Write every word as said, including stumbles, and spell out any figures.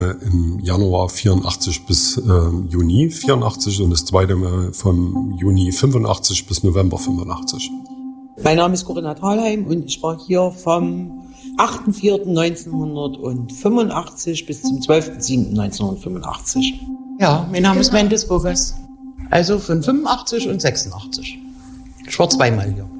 im Januar vierundachtzig bis äh, Juni vierundachtzig und das zweite Mal vom Juni fünfundachtzig bis November fünfundachtzig. Mein Name ist Corinna Thalheim und ich war hier vom achter vierter neunzehnhundertfünfundachtzig bis zum zwölfter siebter neunzehnhundertfünfundachtzig. Ja, mein Name ist Mendes Bogas. Also von fünfundachtzig und sechsundachtzig. Ich war zweimal hier.